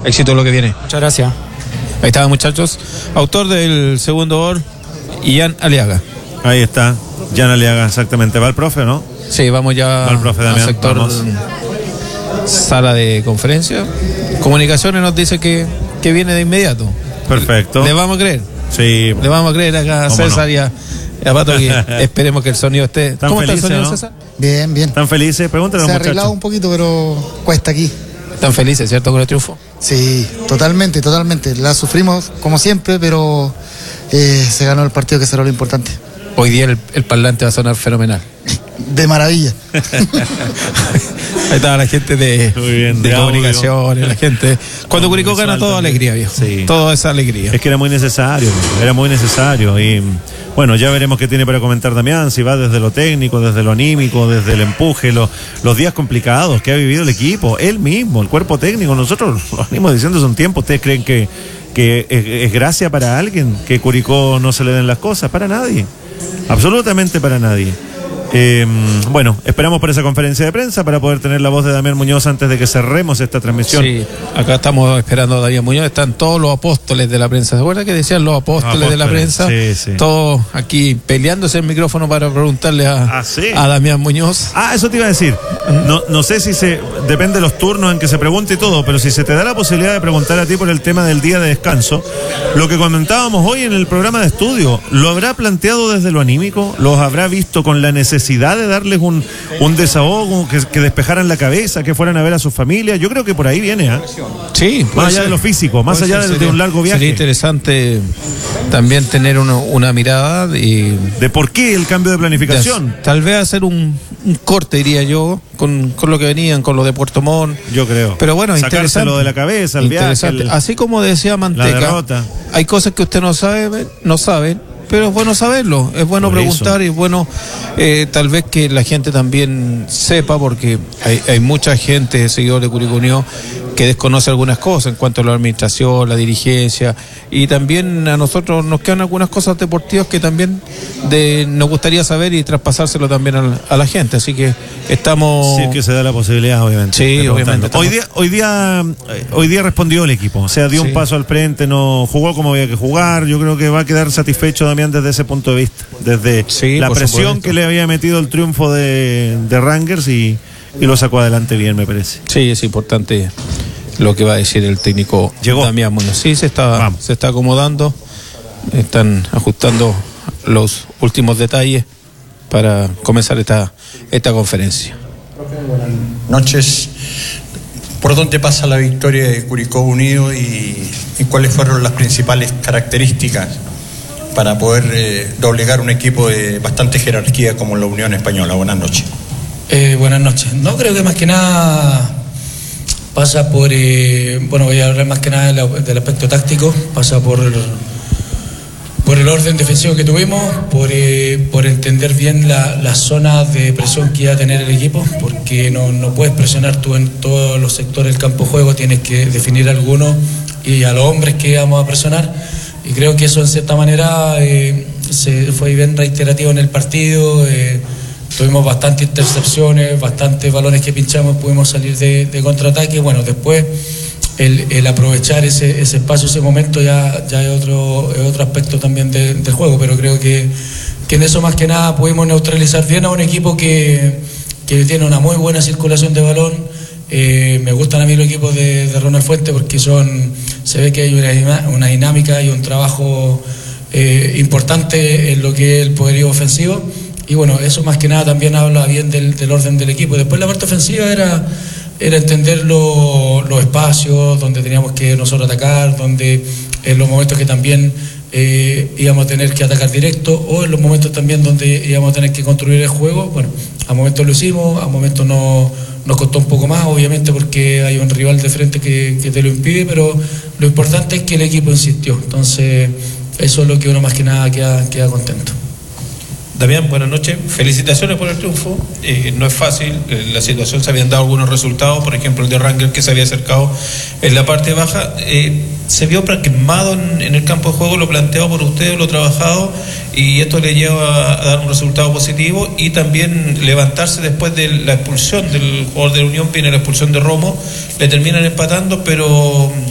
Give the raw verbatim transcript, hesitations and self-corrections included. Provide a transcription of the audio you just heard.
éxito lo que viene. Muchas gracias. Ahí estaban, muchachos. Autor del segundo gol, Ian Aliaga. Ahí está, Ian Aliaga, exactamente. ¿Va el profe o no? Sí, vamos ya Va el profe, al Damián, sector vamos. Sala de conferencia. Comunicaciones nos dice que, que viene de inmediato. Perfecto. ¿Le vamos a creer? Sí. Le vamos a creer acá a César no? y, a, y a Pato que esperemos que el sonido esté. ¿Cómo está el sonido, ¿no? César? Bien, bien. ¿Están felices? Pregúntale a los Se ha muchachos. arreglado un poquito, pero cuesta aquí. Están felices, ¿cierto? Con el triunfo. Sí, totalmente, totalmente. La sufrimos como siempre, pero eh, se ganó el partido, que será lo importante. Hoy día el, el parlante va a sonar fenomenal. De maravilla. Ahí estaba la gente de, bien, de, de comunicaciones, la gente. Cuando Curicó gana, todo alegría, viejo. Sí. Toda esa alegría. Es que era muy necesario, era muy necesario. Y bueno, ya veremos qué tiene para comentar Damián, si va desde lo técnico, desde lo anímico, desde el empuje, lo, los días complicados que ha vivido el equipo, él mismo, el cuerpo técnico. Nosotros lo venimos diciendo hace un tiempo. ¿Ustedes creen que, que es, es gracia para alguien que Curicó no se le den las cosas? Para nadie, absolutamente para nadie. Eh, bueno, esperamos por esa conferencia de prensa para poder tener la voz de Damián Muñoz antes de que cerremos esta transmisión. Sí, acá estamos esperando a Damián Muñoz. Están todos los apóstoles de la prensa. ¿Se acuerdan que decían los apóstoles, apóstoles de la prensa? Sí, sí. Todos aquí peleándose el micrófono para preguntarle a, ah, ¿sí? a Damián Muñoz. Ah, eso te iba a decir. No, no sé si se depende de los turnos en que se pregunte y todo, pero si se te da la posibilidad de preguntar a ti por el tema del día de descanso, lo que comentábamos hoy en el programa de estudio, ¿lo habrá planteado desde lo anímico? ¿Los habrá visto con la necesidad de darles un, un desahogo, que, que despejaran la cabeza, que fueran a ver a sus familias? Yo creo que por ahí viene, ¿eh? Sí, más allá ser. de lo físico, más allá de, de un largo viaje. Sería interesante también tener una, una mirada de, de por qué el cambio de planificación. De, tal vez hacer un, un corte, diría yo, con, con lo que venían, con lo de Puerto Montt. Yo creo. Pero bueno, sacárselo de la cabeza, el viaje, el, así como decía Manteca, hay cosas que usted no sabe, no sabe. Pero es bueno saberlo, es bueno Por preguntar eso. Y es bueno eh, tal vez que la gente también sepa, porque hay, hay mucha gente, seguidor de Curicó Unido, que desconoce algunas cosas en cuanto a la administración, la dirigencia, y también a nosotros nos quedan algunas cosas deportivas que también de, nos gustaría saber y traspasárselo también a la, a la gente, así que estamos... Sí, es que se da la posibilidad, obviamente. Sí, obviamente. Estamos... Hoy día, hoy día, hoy día respondió el equipo, o sea, dio sí. un paso al frente, no jugó como había que jugar. Yo creo que va a quedar satisfecho Damián desde ese punto de vista, desde sí, la presión supuesto. que le había metido el triunfo de, de Rangers y, y lo sacó adelante bien, me parece. Sí, es importante lo que va a decir el técnico Llegó. Damián Muñoz. Sí, se está, se está acomodando, están ajustando los últimos detalles para comenzar esta, esta conferencia. Buenas noches. ¿Por dónde pasa la victoria de Curicó Unido y, y cuáles fueron las principales características para poder eh, doblegar un equipo de bastante jerarquía como la Unión Española? Buenas noches. Eh, buenas noches. No, creo que más que nada pasa por, eh, bueno, voy a hablar más que nada del, del aspecto táctico, pasa por el, por el orden defensivo que tuvimos, por, eh, por entender bien la, las zonas de presión que iba a tener el equipo, porque no, no puedes presionar tú en todos los sectores del campo de juego, tienes que definir algunos y a los hombres que íbamos a presionar. Y creo que eso en cierta manera eh, se fue bien reiterativo en el partido. Eh, tuvimos bastantes intercepciones, bastantes balones que pinchamos, pudimos salir de, de contraataque. Bueno, después el, el aprovechar ese, ese espacio, ese momento ya, ya es, otro, es otro aspecto también de, del juego. Pero creo que, que en eso más que nada pudimos neutralizar bien a un equipo que, que tiene una muy buena circulación de balón. Eh, me gustan a mí los equipos de, de Ronald Fuente porque son, se ve que hay una, una dinámica y un trabajo eh, importante en lo que es el poderío ofensivo, y bueno, eso más que nada también habla bien del, del orden del equipo. Después la parte ofensiva era, era entender lo, los espacios donde teníamos que nosotros atacar, donde en los momentos que también eh, íbamos a tener que atacar directo, o en los momentos también donde íbamos a tener que construir el juego. Bueno, a momentos lo hicimos, a momentos no nos costó un poco más, obviamente, porque hay un rival de frente que, que te lo impide, pero lo importante es que el equipo insistió. Entonces, eso es lo que uno más que nada queda, queda contento. Damián, buenas noches. Felicitaciones por el triunfo. Eh, no es fácil. Eh, la situación, se habían dado algunos resultados, por ejemplo el de Rangers, que se había acercado en la parte baja. Eh, se vio pragmado en, en el campo de juego, lo planteado por ustedes, lo trabajado, y esto le lleva a, a dar un resultado positivo, y también levantarse después de la expulsión del jugador de la Unión. Viene la expulsión de Romo, le terminan empatando, pero